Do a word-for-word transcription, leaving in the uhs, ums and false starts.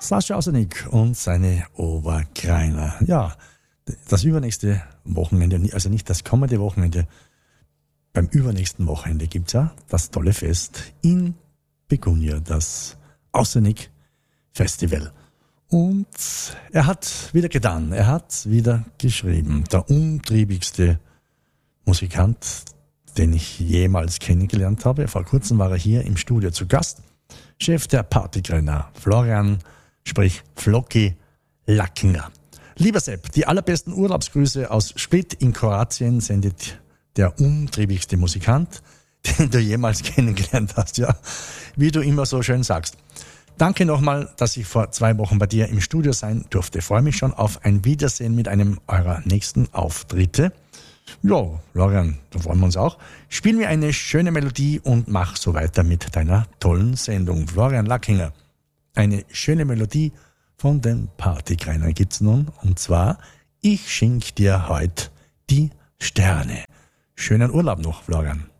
Sascha Ausernick und seine Oberkreiner. Ja, das übernächste Wochenende, also nicht das kommende Wochenende, beim übernächsten Wochenende gibt's ja das tolle Fest in Begunia, das Ausernick Festival. Und er hat wieder getan, er hat wieder geschrieben. Der umtriebigste Musikant, den ich jemals kennengelernt habe. Vor kurzem war er hier im Studio zu Gast. Chef der Partykrenner, Florian, sprich Floki Lackinger. Lieber Sepp, die allerbesten Urlaubsgrüße aus Split in Kroatien sendet der umtriebigste Musikant, den du jemals kennengelernt hast, ja, wie du immer so schön sagst. Danke nochmal, dass ich vor zwei Wochen bei dir im Studio sein durfte. Freue mich schon auf ein Wiedersehen mit einem eurer nächsten Auftritte. Ja, Florian, da freuen wir uns auch. Spiel mir eine schöne Melodie und mach so weiter mit deiner tollen Sendung. Florian Lackinger, eine schöne Melodie von den Partykreinern gibt's nun. Und zwar, ich schenk dir heut die Sterne. Schönen Urlaub noch, Florian.